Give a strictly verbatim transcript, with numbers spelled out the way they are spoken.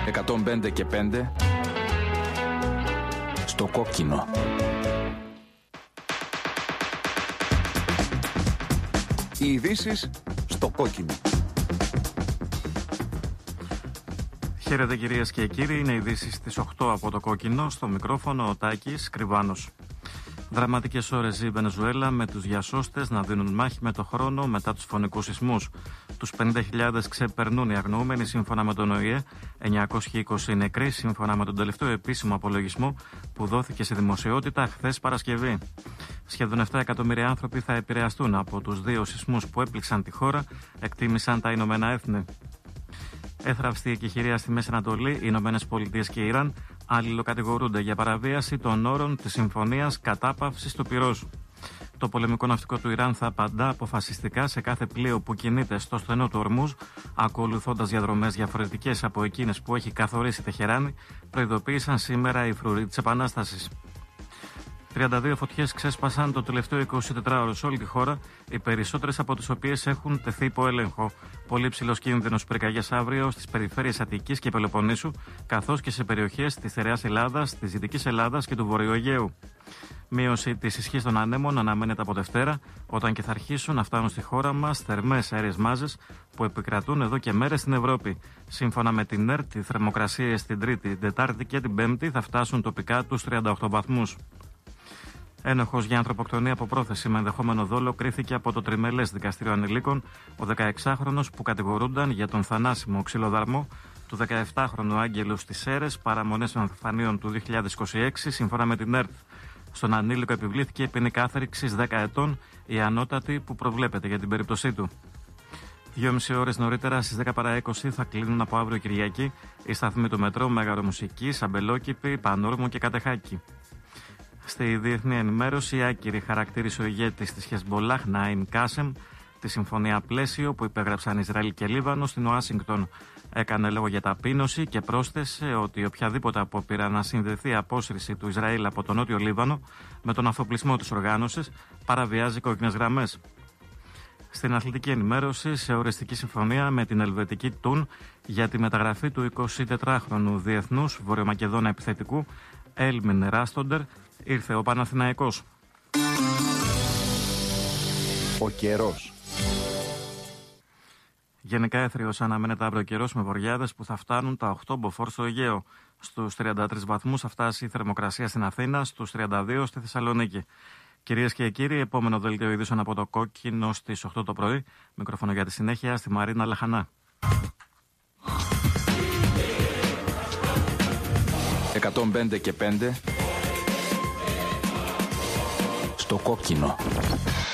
εκατόν πέντε και πέντε στο κόκκινο. Οι ειδήσεις στο κόκκινο. Χαίρετε κυρίες και κύριοι, είναι ειδήσεις στις οκτώ από το κόκκινο, στο μικρόφωνο ο Τάκης Κρυβάνος. Δραματικές ώρες ζει η Βενεζουέλα με τους διασώστες να δίνουν μάχη με το χρόνο μετά τους φωνικούς σεισμούς. Τους πενήντα χιλιάδες ξεπερνούν οι αγνοούμενοι σύμφωνα με τον Ο Η Ε, εννιακόσιοι είκοσι νεκροί σύμφωνα με τον τελευταίο επίσημο απολογισμό που δόθηκε σε δημοσιότητα χθες Παρασκευή. Σχεδόν επτά εκατομμύρια άνθρωποι θα επηρεαστούν από τους δύο σεισμούς που έπληξαν τη χώρα, εκτίμησαν τα Ηνωμένα Έθνη. Έθραυστη εκεχηρία στη Μέση Ανατολή, οι Ηνωμένες Πολιτείες και η Ιράν αλληλοκατηγορούνται για παραβίαση των όρων της Συμφωνίας Κατάπαυσης του Πυρός. Το πολεμικό ναυτικό του Ιράν θα απαντά αποφασιστικά σε κάθε πλοίο που κινείται στο στενό του Ορμούζ, ακολουθώντας διαδρομές διαφορετικές από εκείνες που έχει καθορίσει η Τεχεράνη, προειδοποίησαν σήμερα οι φρουροί της Επανάστασης. τριάντα δύο φωτιές ξέσπασαν το τελευταίο εικοσιτετράωρο σε όλη τη χώρα, οι περισσότερες από τις οποίες έχουν τεθεί υπό έλεγχο. Πολύ ψηλός κίνδυνος πυρκαγιές αύριο στις περιφέρειες Αττικής και Πελοποννήσου, καθώς και σε περιοχές της Στερεάς Ελλάδας, της Δυτικής Ελλάδας και του Βορείου Αιγαίου. Μείωση της ισχύς των ανέμων αναμένεται από Δευτέρα, όταν και θα αρχίσουν να φτάνουν στη χώρα μας θερμές αέριες μάζες που επικρατούν εδώ και μέρες στην Ευρώπη. Σύμφωνα με την ΕΡΤ, οι θερμοκρασίες την Τρίτη, την Τετάρτη και την Πέμπτη θα φτάσουν τοπικά τους τριάντα οκτώ βαθμούς. Ένοχος για ανθρωποκτονία από πρόθεση με ενδεχόμενο δόλο κρίθηκε από το Τριμελές Δικαστήριο Ανηλίκων ο δεκαεξάχρονος που κατηγορούνταν για τον θανάσιμο ξυλοδαρμό του δεκαεπτάχρονου Άγγελου στις Σέρρες, παραμονές των Ανθιφανίων του δύο χιλιάδες είκοσι έξι, σύμφωνα με την ΕΡΤ. Στον ανήλικο επιβλήθηκε ποινή κάθριξης δέκα ετών, η ανώτατη που προβλέπεται για την περίπτωσή του. Δυόμιση ώρες νωρίτερα, στις δέκα παρά είκοσι, θα κλείνουν από αύριο Κυριακή οι σταθμοί του μετρό Μεγαρομουσικής, Αμπελόκηπη, Πανόρμου και Κατεχάκη. Στη διεθνή ενημέρωση, άκυρη χαρακτήρισε ο ηγέτης της Χεσμπολάχ, Ναΐμ Κάσεμ, τη συμφωνία πλαίσιο που υπέγραψαν Ισραήλ και Λίβανο στην Ουάσιγκτον. Έκανε λόγο για ταπείνωση και πρόσθεσε ότι οποιαδήποτε απόπειρα να συνδεθεί η απόσυρση του Ισραήλ από τον Νότιο Λίβανο με τον αφοπλισμό της οργάνωσης παραβιάζει κόκκινες γραμμές. Στην αθλητική ενημέρωση, σε οριστική συμφωνία με την ελβετική Τουν για τη μεταγραφή του εικοσιτετράχρονου διεθνούς βορειομακεδόνα επιθετικού Έλμιν Ράστοντερ, ήρθε ο Παναθηναϊκός. Ο καιρός. Γενικά έθριος αναμένεται αύριο καιρός με βοριάδες που θα φτάνουν τα οκτώ μποφόρ στο Αιγαίο. Στους τριάντα τρεις βαθμούς θα φτάσει η θερμοκρασία στην Αθήνα, στους τριάντα δύο στη Θεσσαλονίκη. Κυρίες και κύριοι, επόμενο δελτίο ειδήσεων από το κόκκινο στις οκτώ το πρωί. Μικρόφωνο για τη συνέχεια στη Μαρίνα Λαχανά. εκατόν πέντε και πέντε στο κόκκινο.